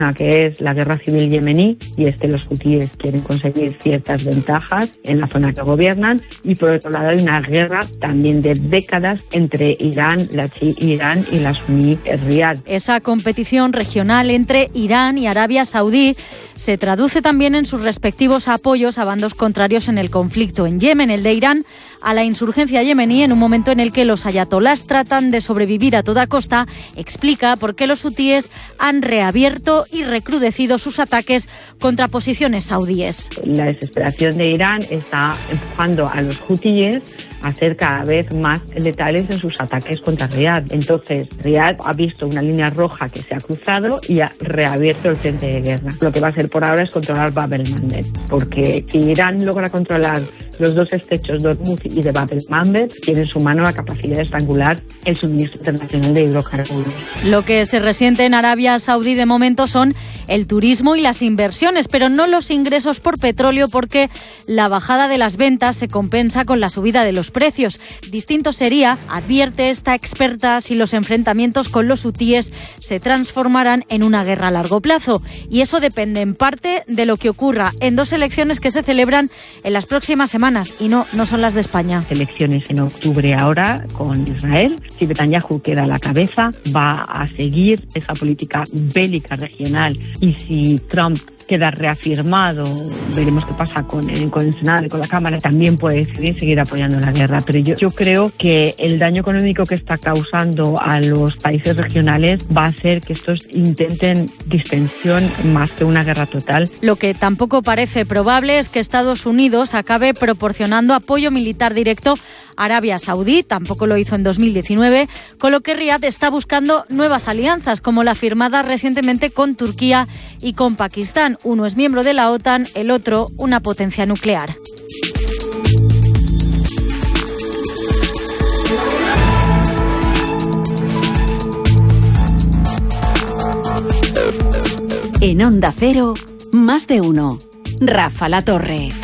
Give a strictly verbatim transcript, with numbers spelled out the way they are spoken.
Una que es la guerra civil yemení, y es que los hutíes quieren conseguir ciertas ventajas en la zona que gobiernan, y por otro lado hay una guerra también de décadas entre Irán, la Chi Irán y la suní Riad. Esa competición regional entre Irán y Arabia Saudí se traduce también en sus respectivos apoyos a bandos contrarios en el conflicto en Yemen, el de Irán a la insurgencia yemení, en un momento en el que los ayatolás tratan de sobrevivir a toda costa. Explica por qué los hutíes han reabierto y recrudecido sus ataques contra posiciones saudíes. La desesperación de Irán está empujando a los hutíes a ser cada vez más letales en sus ataques contra Riad. Entonces, Riad ha visto una línea roja que se ha cruzado y ha reabierto el frente de guerra. Lo que va a hacer por ahora es controlar Bab el-Mandeb, porque si Irán logra controlar los dos estrechos de Hormuz y de Bab el-Mandeb, tiene en su mano la capacidad de estrangular el suministro internacional de hidrocarburos. Lo que se resiente en Arabia Saudí de momento son el turismo y las inversiones, pero no los ingresos por petróleo, porque la bajada de las ventas se compensa con la subida de los precios. Distinto sería, advierte esta experta, si los enfrentamientos con los hutíes se transformarán en una guerra a largo plazo. Y eso depende en parte de lo que ocurra en dos elecciones que se celebran en las próximas semanas, y no, no son las de España. Elecciones en octubre ahora con Israel. Si Netanyahu queda a la cabeza, va a seguir esa política bélica regional, y si Trump queda reafirmado, veremos qué pasa con el, con el Senado y con la Cámara, también puede decidir seguir apoyando la guerra. Pero yo, yo creo que el daño económico que está causando a los países regionales va a hacer que estos intenten distensión más que una guerra total. Lo que tampoco parece probable es que Estados Unidos acabe proporcionando apoyo militar directo a Arabia Saudí, tampoco lo hizo en dos mil diecinueve, con lo que Riad está buscando nuevas alianzas, como la firmada recientemente con Turquía y con Pakistán. Uno es miembro de la OTAN, el otro una potencia nuclear. En Onda Cero, más de uno. Rafa La Torre.